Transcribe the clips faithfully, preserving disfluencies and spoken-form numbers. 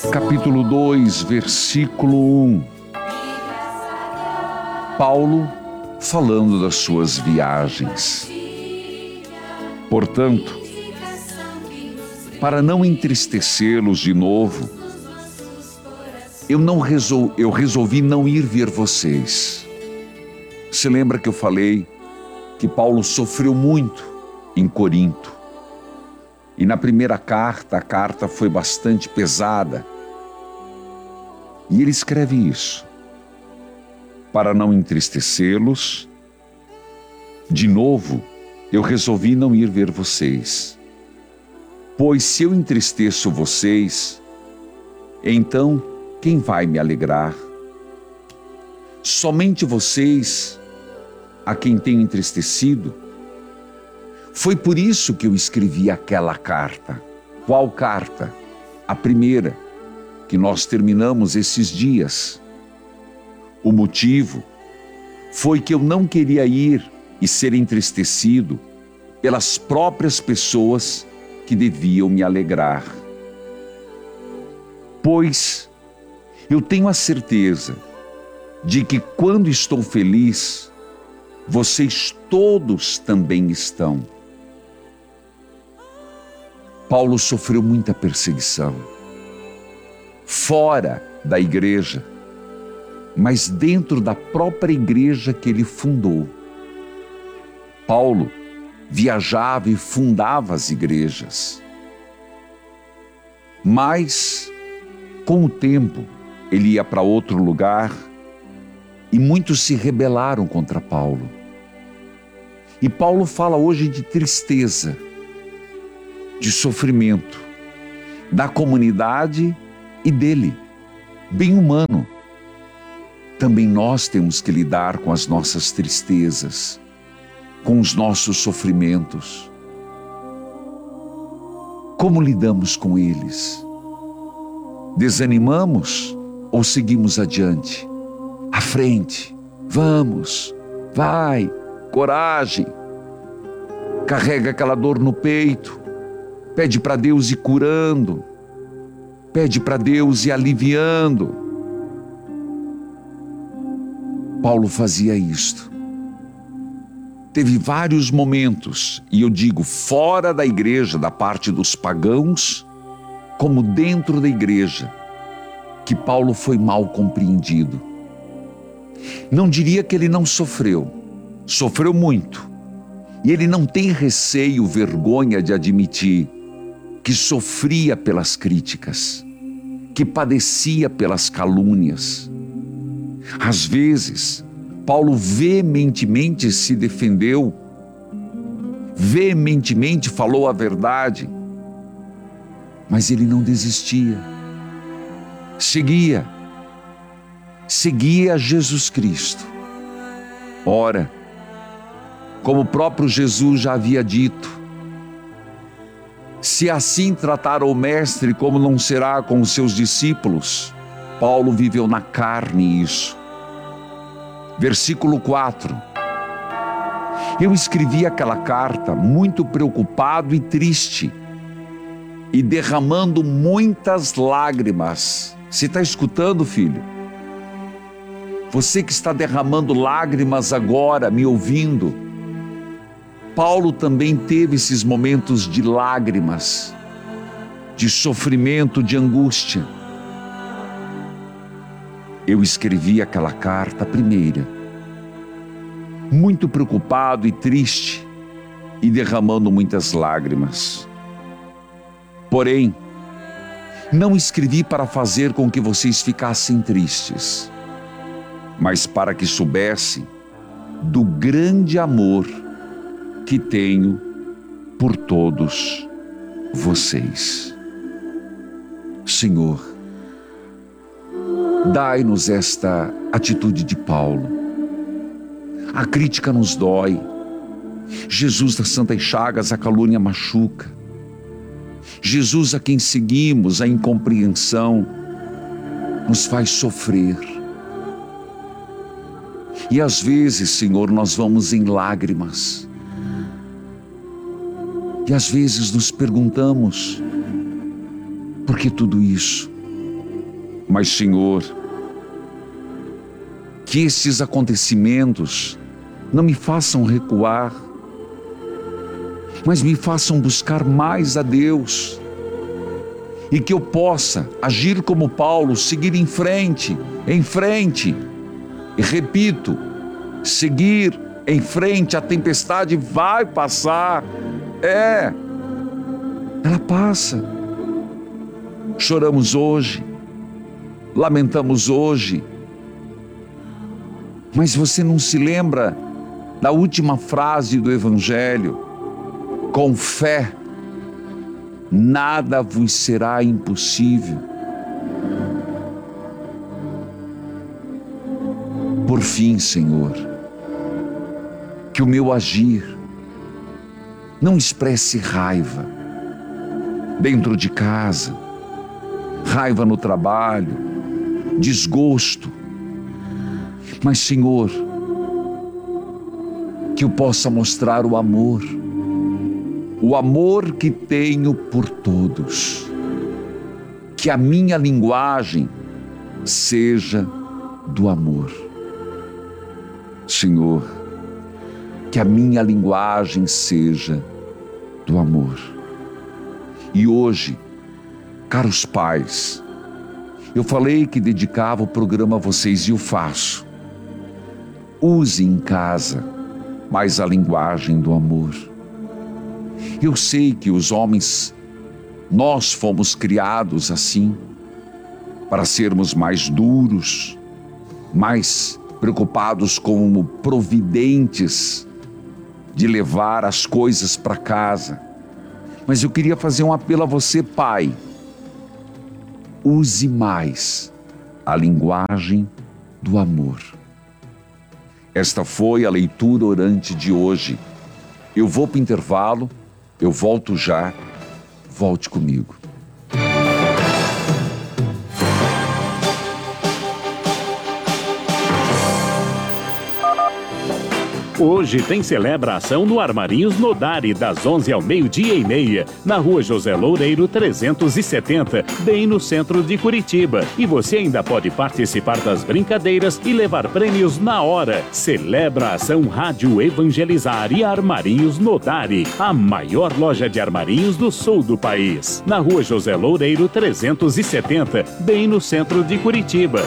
capítulo dois, versículo um. Paulo falando das suas viagens. Portanto, para não entristecê-los de novo, eu, não resol... eu resolvi não ir ver vocês. Se lembra que eu falei que Paulo sofreu muito em Corinto? E na primeira carta, a carta foi bastante pesada. E ele escreve isso: para não entristecê-los, de novo, eu resolvi não ir ver vocês. Pois se eu entristeço vocês, então quem vai me alegrar? Somente vocês, a quem tenho entristecido? Foi por isso que eu escrevi aquela carta. Qual carta? A primeira, que nós terminamos esses dias. O motivo foi que eu não queria ir e ser entristecido pelas próprias pessoas que deviam me alegrar. Pois eu tenho a certeza de que quando estou feliz, vocês todos também estão. Paulo sofreu muita perseguição, fora da igreja, mas dentro da própria igreja que ele fundou. Paulo viajava e fundava as igrejas. Mas, com o tempo, ele ia para outro lugar e muitos se rebelaram contra Paulo. E Paulo fala hoje de tristeza, de sofrimento, da comunidade e dele, bem humano. Também nós temos que lidar com as nossas tristezas, com os nossos sofrimentos. Como lidamos com eles? Desanimamos ou seguimos adiante? À frente, vamos, vai, coragem. Carrega aquela dor no peito, pede para Deus ir curando, pede para Deus ir aliviando. Paulo fazia isto. Teve vários momentos, e eu digo fora da igreja, da parte dos pagãos, como dentro da igreja, que Paulo foi mal compreendido. Não diria que ele não sofreu, sofreu muito. E ele não tem receio, vergonha de admitir que sofria pelas críticas, que padecia pelas calúnias. Às vezes, Paulo veementemente se defendeu, veementemente falou a verdade, mas ele não desistia. Seguia, seguia Jesus Cristo. Ora, como o próprio Jesus já havia dito, se assim tratar o Mestre, como não será com os seus discípulos? Paulo viveu na carne isso. Versículo quatro. Eu escrevi aquela carta muito preocupado e triste, e derramando muitas lágrimas. Você está escutando, filho? Você que está derramando lágrimas agora, me ouvindo, Paulo também teve esses momentos de lágrimas, de sofrimento, de angústia. Eu escrevi aquela carta primeira, muito preocupado e triste, e derramando muitas lágrimas. Porém, não escrevi para fazer com que vocês ficassem tristes, mas para que soubessem do grande amor que tenho por todos vocês. Senhor, dai-nos esta atitude de Paulo. A crítica nos dói. Jesus das santas chagas, a calúnia machuca. Jesus a quem seguimos, a incompreensão nos faz sofrer. E às vezes, Senhor, nós vamos em lágrimas. E às vezes nos perguntamos, por que tudo isso? Mas, Senhor, que esses acontecimentos não me façam recuar, mas me façam buscar mais a Deus, e que eu possa agir como Paulo, seguir em frente, em frente, e repito, seguir em frente. A tempestade vai passar, é, ela passa. Choramos hoje, lamentamos hoje, mas você não se lembra da última frase do Evangelho? Com fé, nada vos será impossível. Por fim, Senhor, que o meu agir não expresse raiva dentro de casa, raiva no trabalho, desgosto, mas, Senhor, que eu possa mostrar o amor, o amor que tenho por todos, que a minha linguagem seja do amor. Senhor, que a minha linguagem seja do amor. E hoje, caros pais, eu falei que dedicava o programa a vocês e eu faço. Use em casa mais a linguagem do amor. Eu sei que os homens, nós fomos criados assim, para sermos mais duros, mais preocupados como providentes de levar as coisas para casa. Mas eu queria fazer um apelo a você, pai. Use mais a linguagem do amor. Esta foi a leitura orante de hoje. Eu vou para o intervalo, eu volto já, volte comigo. Hoje tem celebração no Armarinhos Nodari, das onze ao meio-dia e meia, na rua José Loureiro trezentos e setenta, bem no centro de Curitiba. E você ainda pode participar das brincadeiras e levar prêmios na hora. Celebra a ação Rádio Evangelizar e Armarinhos Nodari, a maior loja de armarinhos do sul do país. Na rua José Loureiro trezentos e setenta, bem no centro de Curitiba.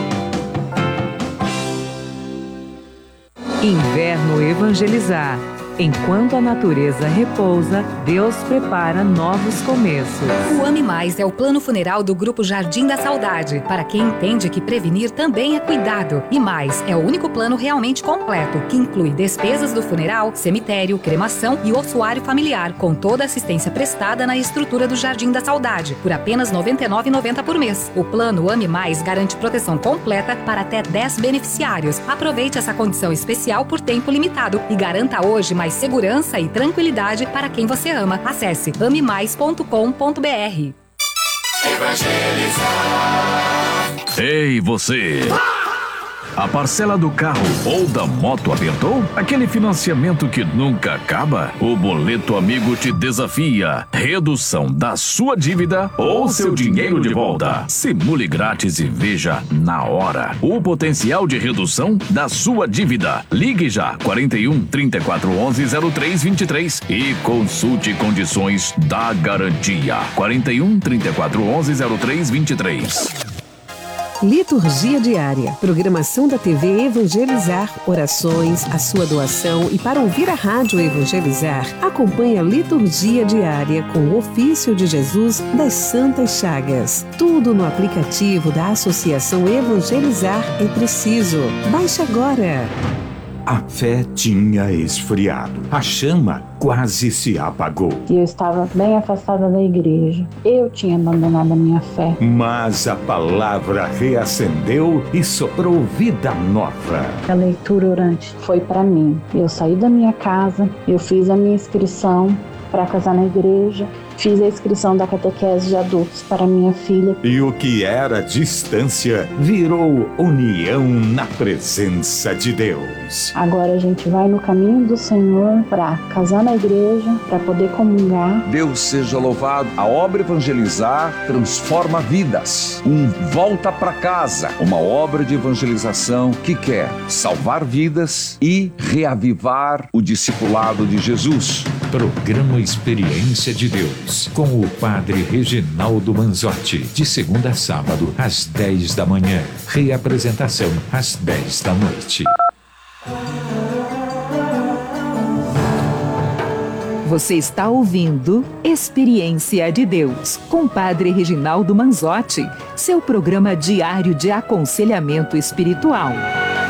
Inverno Evangelizar. Enquanto a natureza repousa, Deus prepara novos começos. O Ame Mais é o plano funeral do Grupo Jardim da Saudade, para quem entende que prevenir também é cuidado. E Mais é o único plano realmente completo, que inclui despesas do funeral, cemitério, cremação e ossuário familiar, com toda a assistência prestada na estrutura do Jardim da Saudade, por apenas noventa e nove reais e noventa centavos por mês. O plano Ame Mais garante proteção completa para até dez beneficiários. Aproveite essa condição especial por tempo limitado e garanta hoje mais segurança e tranquilidade para quem você ama. Acesse ame mais ponto com ponto br. Ei, você! A parcela do carro ou da moto apertou? Aquele financiamento que nunca acaba? O Boleto Amigo te desafia. Redução da sua dívida ou seu dinheiro de volta. Simule grátis e veja na hora o potencial de redução da sua dívida. Ligue já quarenta e um, trinta e quatro, onze, zero três, vinte e três e consulte condições da garantia. quarenta e um, trinta e quatro, onze, zero três, vinte e três. Liturgia Diária, programação da T V Evangelizar, orações, a sua doação e para ouvir a Rádio Evangelizar, acompanhe a Liturgia Diária com o ofício de Jesus das Santas Chagas. Tudo no aplicativo da Associação Evangelizar é preciso. Baixe agora. A fé tinha esfriado. A chama quase se apagou. Eu estava bem afastada da igreja. Eu tinha abandonado a minha fé. Mas a palavra reacendeu e soprou vida nova. A leitura orante foi para mim. Eu saí da minha casa, eu fiz a minha inscrição para casar na igreja Fiz a inscrição da catequese de adultos para minha filha. E o que era distância virou união na presença de Deus. Agora a gente vai no caminho do Senhor para casar na igreja, para poder comungar. Deus seja louvado. A obra Evangelizar transforma vidas. Um volta para casa. Uma obra de evangelização que quer salvar vidas e reavivar o discipulado de Jesus. Programa Experiência de Deus, com o Padre Reginaldo Manzotti, de segunda a sábado, às dez da manhã. Reapresentação, às dez da noite. Você está ouvindo Experiência de Deus, com Padre Reginaldo Manzotti, seu programa diário de aconselhamento espiritual.